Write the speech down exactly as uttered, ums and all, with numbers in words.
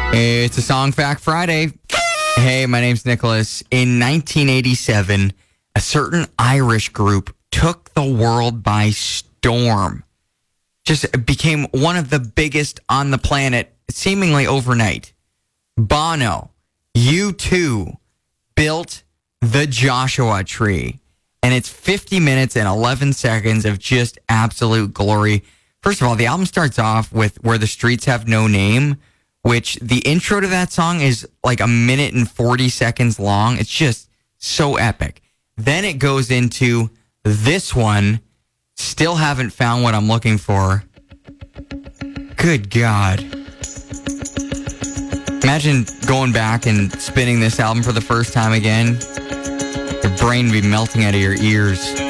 It's a Song Fact Friday. Hey, my name's Nicholas. In nineteen eighty-seven, a certain Irish group took the world by storm. Just became one of the biggest on the planet, seemingly overnight. Bono, U two, built the Joshua Tree. And it's fifty minutes and eleven seconds of just absolute glory. First of all, the album starts off with Where the Streets Have No Name, which the intro to that song is like a minute and forty seconds long. It's just so epic. Then it goes into this one, Still Haven't Found What I'm Looking For. Good God. Imagine going back and spinning this album for the first time again. Your brain would be melting out of your ears.